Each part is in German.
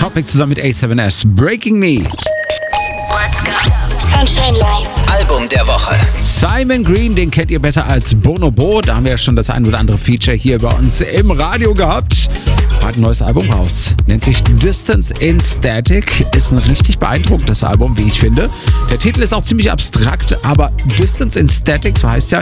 Topic zusammen mit A7S. Breaking Me. Let's go. Sunshine Live. Album der Woche. Simon Green, den kennt ihr besser als Bonobo. Da haben wir ja schon das ein oder andere Feature hier bei uns im Radio gehabt. Hat ein neues Album raus. Nennt sich Distance in Static. Ist ein richtig beeindruckendes Album, wie ich finde. Der Titel ist auch ziemlich abstrakt, aber Distance in Static, so heißt ja,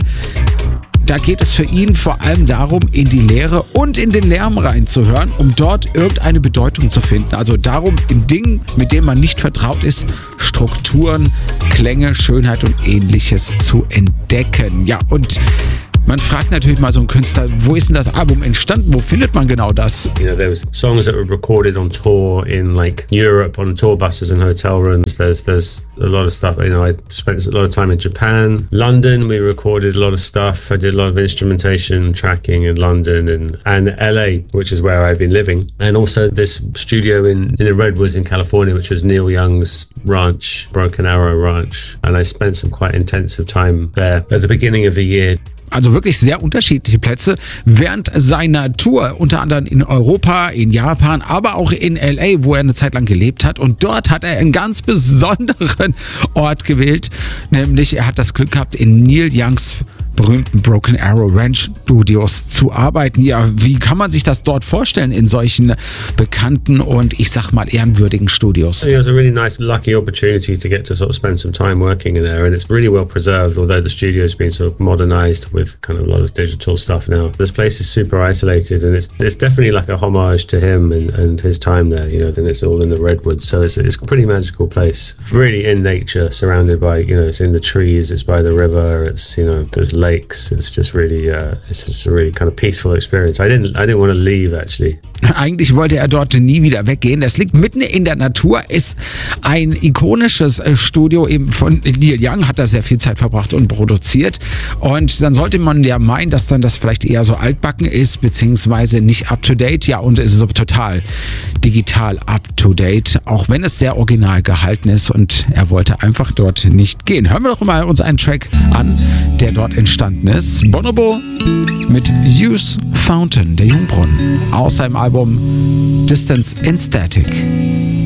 da geht es für ihn vor allem darum, in die Leere und in den Lärm reinzuhören, um dort irgendeine Bedeutung zu finden. Also darum, in Dingen, mit denen man nicht vertraut ist, Strukturen, Klänge, Schönheit und Ähnliches zu entdecken. Ja, und man fragt natürlich mal so einen Künstler, wo ist denn das Album entstanden? Wo findet man genau das? You know, there was songs that were recorded on tour in like Europe on tour buses and hotel rooms. There's a lot of stuff. You know, I spent a lot of time in Japan, London. We recorded a lot of stuff. I did a lot of instrumentation tracking in London and LA, which is where I've been living. And also this studio in the Redwoods in California, which was Neil Young's ranch, Broken Arrow Ranch. And I spent some quite intensive time there at the beginning of the year. Also wirklich sehr unterschiedliche Plätze während seiner Tour, unter anderem in Europa, in Japan, aber auch in LA, wo er eine Zeit lang gelebt hat. Und dort hat er einen ganz besonderen Ort gewählt, nämlich er hat das Glück gehabt, in Neil Youngs berühmten Broken Arrow Ranch Studios zu arbeiten. Ja, wie kann man sich das dort vorstellen in solchen bekannten und ich sag mal ehrenwürdigen Studios? It was a really nice, lucky opportunity to get to sort of spend some time working in there, and it's really well preserved, although the studio's been sort of modernized with kind of a lot of digital stuff now. This place is super isolated, and it's definitely like a homage to him and his time there, you know, then it's all in the Redwoods, so it's a pretty magical place, really in nature, surrounded by, you know, it's in the trees, it's by the river, it's, you know, there's lakes. It's just really, it's just a really kind of peaceful experience. I didn't want to leave actually. Eigentlich wollte er dort nie wieder weggehen. Das liegt mitten in der Natur, ist ein ikonisches Studio eben von Neil Young, hat da sehr viel Zeit verbracht und produziert. Und dann sollte man ja meinen, dass dann das vielleicht eher so altbacken ist, beziehungsweise nicht up to date. Ja, und es ist so total digital up to date, auch wenn es sehr original gehalten ist und er wollte einfach dort nicht gehen. Hören wir doch mal uns einen Track an, der dort entstanden ist. Bonobo mit Youth Fountain, der Jungbrunnen, aus seinem Album Distance in Static.